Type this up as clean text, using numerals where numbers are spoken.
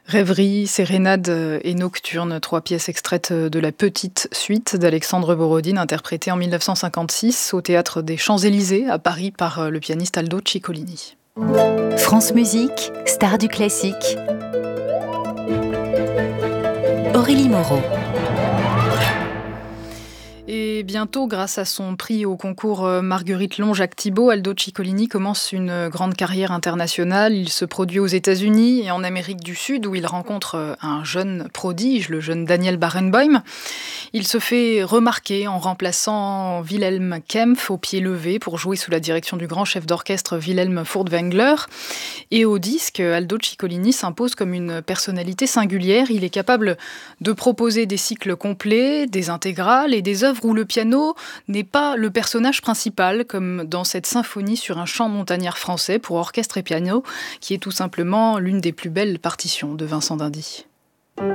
Rêverie, sérénade et nocturne, 3 pièces extraites de la Petite Suite d'Alexandre Borodine, interprétée en 1956 au Théâtre des Champs-Élysées à Paris par le pianiste Aldo Ciccolini. France Musique, star du classique. Aurélie Moreau. Et bientôt, grâce à son prix au concours Marguerite Long Jacques Thibault, Aldo Ciccolini commence une grande carrière internationale. Il se produit aux États-Unis et en Amérique du Sud où il rencontre un jeune prodige, le jeune Daniel Barenboim. Il se fait remarquer en remplaçant Wilhelm Kempff au pied levé pour jouer sous la direction du grand chef d'orchestre Wilhelm Furtwängler. Et au disque, Aldo Ciccolini s'impose comme une personnalité singulière. Il est capable de proposer des cycles complets, des intégrales et des œuvres où le piano n'est pas le personnage principal, comme dans cette symphonie sur un chant montagnard français pour orchestre et piano, qui est tout simplement l'une des plus belles partitions de Vincent d'Indy.